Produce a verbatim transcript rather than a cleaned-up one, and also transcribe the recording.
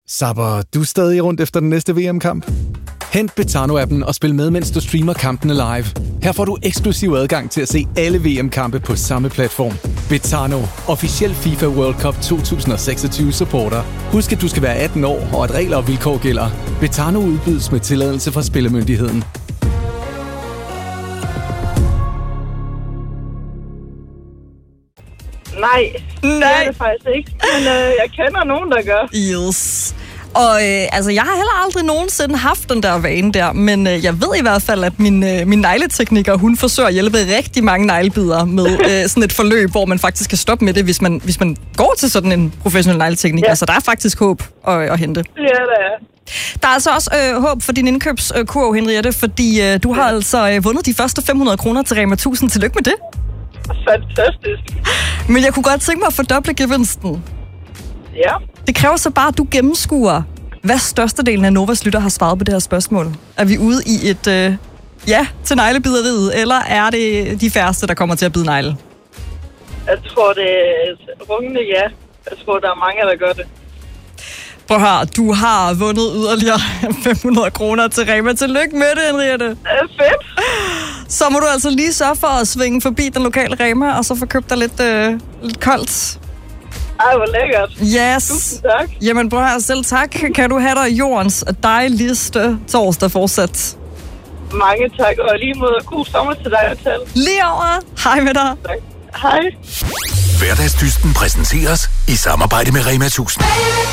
Zapper du stadig rundt efter den næste V M-kamp? Hent Betano-appen og spil med, mens du streamer kampene live. Her får du eksklusiv adgang til at se alle V M-kampe på samme platform. Betano, officiel FIFA World Cup to tusind og seksogtyve supporter. Husk, at du skal være atten år, og at regler og vilkår gælder. Betano udbydes med tilladelse fra Spillemyndigheden. Nej, Nej. det er det faktisk ikke. Men øh, jeg kender nogen, der gør. Yes. Og øh, altså, jeg har heller aldrig nogensinde haft den der vane der, men øh, jeg ved i hvert fald, at min, øh, min negletekniker, hun forsøger at hjælpe rigtig mange neglebidere med øh, sådan et forløb, hvor man faktisk kan stoppe med det, hvis man, hvis man går til sådan en professionel negletekniker. Ja. Så der er faktisk håb at, at hente. Ja, der er. Der er altså også øh, håb for din indkøbskurv, Henriette, fordi øh, du har altså øh, vundet de første fem hundrede kroner til Rema tusind. Tillykke med det. Fantastisk. Men jeg kunne godt tænke mig at fordoble gevinsten. Ja. Det kræver så bare, at du gennemskuer, hvad størstedelen af Novas lytter har svaret på det her spørgsmål. Er vi ude i et øh, ja til neglebideriet, eller er det de færreste, der kommer til at bide negle? Jeg tror, det er et rungende ja. Jeg tror, der er mange, der gør det. Prøv at høre, du har vundet yderligere fem hundrede kroner til Rema. Tillykke med det, Henriette. Det er fedt. Så må du altså lige sørge for at svinge forbi den lokale Rema, og så få købt dig lidt, øh, lidt koldt. Ej, hvor lækkert. Yes. Tusind tak. Jamen, prøv at høre, selv tak. Kan du have dig jordens dejligste torsdag fortsat. Mange tak, og lige mod god sommer til dig og tal. Lige over. Hej med dig. Tak. Hej. Hverdagsdysten præsenteres i samarbejde med Rema tusind.